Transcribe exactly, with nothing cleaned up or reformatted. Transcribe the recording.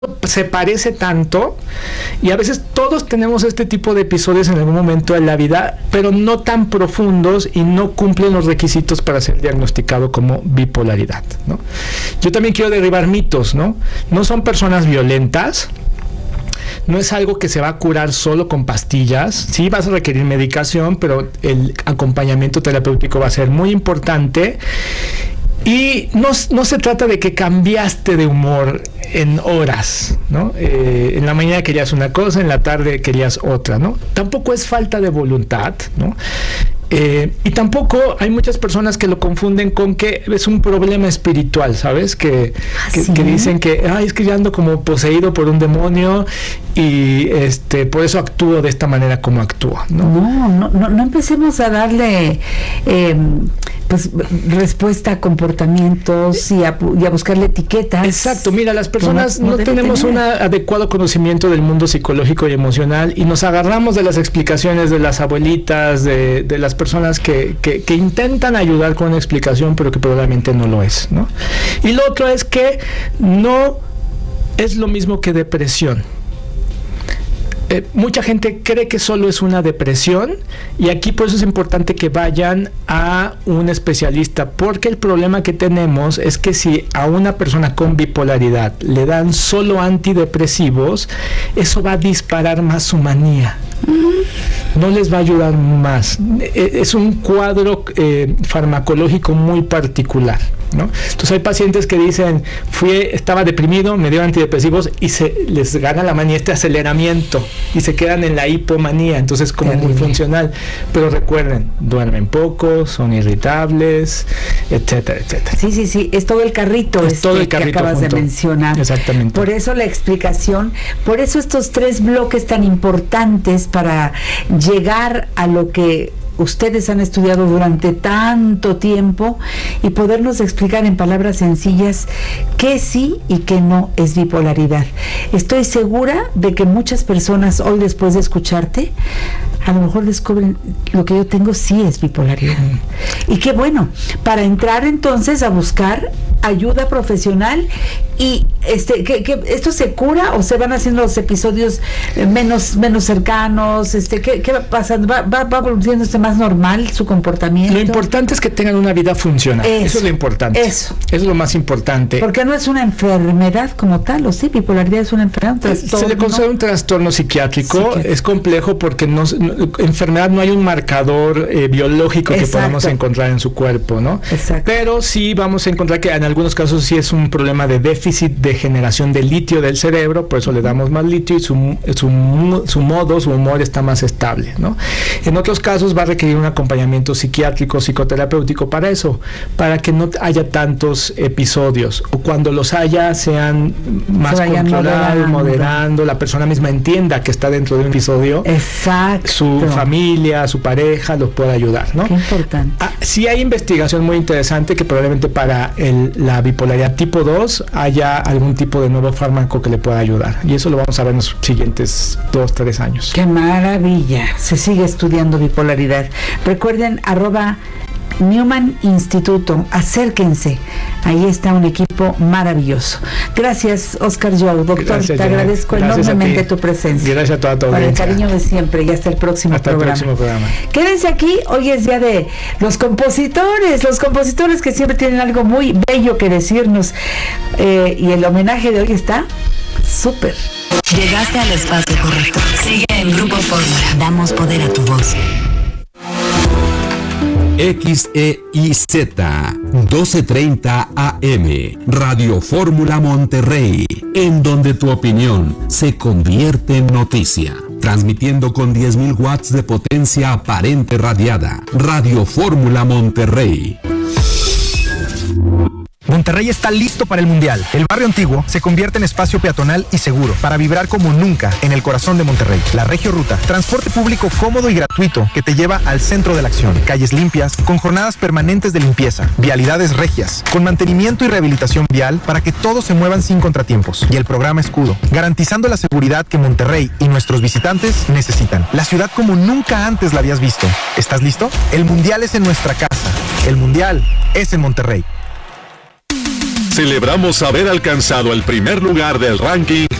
se parece tanto y a veces todos tenemos este tipo de episodios en algún momento de la vida, pero no tan profundos y no cumplen los requisitos para ser diagnosticado como bipolaridad, ¿no? Yo también quiero derribar mitos, ¿no? No son personas violentas. No es algo que se va a curar solo con pastillas. Sí vas a requerir medicación, pero el acompañamiento terapéutico va a ser muy importante. Y no, no se trata de que cambiaste de humor en horas, ¿no? Eh, en la mañana querías una cosa, en la tarde querías otra, ¿no? Tampoco es falta de voluntad, ¿no? Eh, y tampoco hay muchas personas que lo confunden con que es un problema espiritual, ¿sabes? Que, que, ¿sí? que dicen que, ay, es que yo ando como poseído por un demonio y este por eso actúo de esta manera como actúo, ¿no? No, no, no, no empecemos a darle eh, pues respuesta a comportamientos y a, y a buscarle etiquetas. Exacto, mira, las personas no, no, no tenemos un adecuado conocimiento del mundo psicológico y emocional y nos agarramos de las explicaciones de las abuelitas, de, de las personas que, que, que intentan ayudar con una explicación, pero que probablemente no lo es, ¿no? Y lo otro es que no es lo mismo que depresión. Eh, mucha gente cree que solo es una depresión y aquí por eso es importante que vayan a un especialista, porque el problema que tenemos es que si a una persona con bipolaridad le dan solo antidepresivos, eso va a disparar más su manía. No les va a ayudar más. Es un cuadro eh, farmacológico muy particular, ¿no? Entonces hay pacientes que dicen, fui, estaba deprimido, me dio antidepresivos y se les gana la manía, este aceleramiento, y se quedan en la hipomanía, entonces como muy funcional. Pero recuerden, duermen poco, son irritables, etcétera, etcétera. Sí, sí, sí, es todo el carrito, es este todo el carrito que acabas junto. de mencionar. Exactamente. Por eso la explicación, por eso estos tres bloques tan importantes para llegar a lo que ustedes han estudiado durante tanto tiempo y podernos explicar en palabras sencillas qué sí y qué no es bipolaridad. Estoy segura de que muchas personas hoy, después de escucharte, a lo mejor descubren lo que yo tengo sí es bipolaridad. Y qué bueno, para entrar entonces a buscar ayuda profesional. Y este que, que esto se cura o se van haciendo los episodios menos menos cercanos, este qué, qué va pasando, va va, va volviéndose más normal su comportamiento. Lo importante es que tengan una vida funcional. Eso, eso es lo importante. Eso es lo más importante. Porque no es una enfermedad como tal, o sí, bipolaridad es una enfermedad, un trastorno. Se le considera un trastorno psiquiátrico. Psiquiátrico. Es complejo porque no, no enfermedad no hay un marcador eh, biológico Exacto. que podamos encontrar en su cuerpo, ¿no? Exacto. Pero sí vamos a encontrar que en algunos casos sí es un problema de déficit de generación de litio del cerebro, por eso le damos más litio y su, su, su modo, su humor está más estable, ¿no? En otros casos va a requerir un acompañamiento psiquiátrico, psicoterapéutico para eso, para que no haya tantos episodios, o cuando los haya sean más controlados, moderando. moderando, la persona misma entienda que está dentro de un episodio. Exacto. Su familia, su pareja los puede ayudar, ¿no? Qué importante. Ah, sí hay investigación muy interesante que probablemente para el, la bipolaridad tipo dos haya algún tipo de nuevo fármaco que le pueda ayudar, y eso lo vamos a ver en los siguientes dos, tres años. ¡Qué maravilla! Se sigue estudiando bipolaridad. Recuerden, arroba Newman Instituto, acérquense, ahí está un equipo maravilloso. Gracias, Oscar Joao, doctor, Gracias, te agradezco Gracias enormemente tu presencia. Gracias a toda tu audiencia. Para el cariño de siempre, y hasta el próximo hasta programa. el próximo programa. Quédense aquí, hoy es día de los compositores, los compositores que siempre tienen algo muy bello que decirnos, eh, y el homenaje de hoy está súper. Llegaste al espacio correcto. Sigue en Grupo Fórmula. Damos poder a tu voz. X E I Z doce treinta A M Radio Fórmula Monterrey, en donde tu opinión se convierte en noticia. Transmitiendo con diez mil watts de potencia aparente radiada. Radio Fórmula Monterrey. Monterrey está listo para el Mundial. El barrio antiguo se convierte en espacio peatonal y seguro para vibrar como nunca en el corazón de Monterrey. La Regio Ruta, transporte público cómodo y gratuito que te lleva al centro de la acción. Calles limpias, con jornadas permanentes de limpieza. Vialidades regias, con mantenimiento y rehabilitación vial para que todos se muevan sin contratiempos. Y el programa Escudo, garantizando la seguridad que Monterrey y nuestros visitantes necesitan. La ciudad como nunca antes la habías visto. ¿Estás listo? El Mundial es en nuestra casa. El Mundial es en Monterrey. Celebramos haber alcanzado el primer lugar del ranking